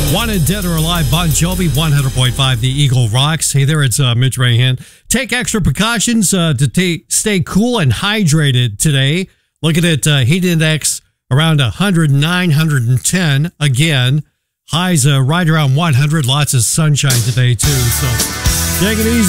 Wanted Dead or Alive, Bon Jovi, 100.5 The Eagle rocks. Hey there, it's Mitch Rahan. Take extra precautions to stay cool and hydrated today. Looking at heat index around 109, 110 again. Highs right around 100. Lots of sunshine today, too. So take it easy.